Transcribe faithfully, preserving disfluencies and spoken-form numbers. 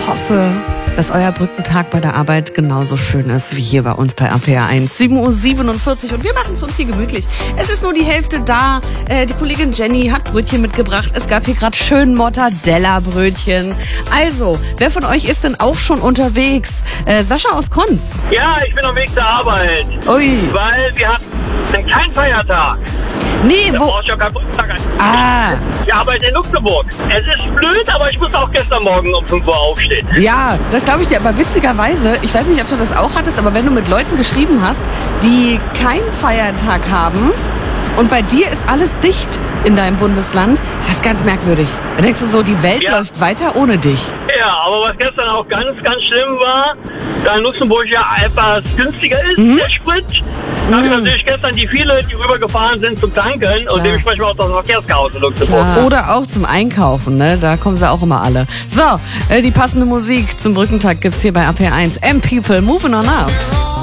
hoffe, dass euer Brückentag bei der Arbeit genauso schön ist wie hier bei uns bei A P R eins. sieben Uhr siebenundvierzig und wir machen es uns hier gemütlich. Es ist nur die Hälfte da. Äh, die Kollegin Jenny hat Brötchen mitgebracht. Es gab hier gerade schön Mortadella-Brötchen. Also, wer von euch ist denn auch schon unterwegs? Äh, Sascha aus Konz. Ja, ich bin auf dem Weg zur Arbeit. Ui. Weil wir hatten keinen Feiertag. Nee, Da wo? brauche ich ja keinen Brückentag. Ah, Wir arbeiten in Luxemburg. Es ist blöd, aber ich muss auch gestern Morgen um fünf Uhr aufstehen. ja, das glaube ich dir. Aber witzigerweise, ich weiß nicht, ob du das auch hattest, aber wenn du mit Leuten geschrieben hast, die keinen Feiertag haben und bei dir ist alles dicht in deinem Bundesland, ist das ganz merkwürdig. Da denkst du so, die Welt Ja. läuft weiter ohne dich. Ja, aber was gestern auch ganz, ganz schlimm war, da in Luxemburg ja etwas günstiger ist, Mhm. der Sprit, da habe ich Mhm. natürlich gestern die viele, die rübergefahren sind zum Tanken und dementsprechend auch das Verkehrschaos in Luxemburg. Klar. Oder auch zum Einkaufen, ne? Da kommen sie auch immer alle. So, äh, die passende Musik zum Brückentag gibt's hier bei A P R eins. M-People, moving on up.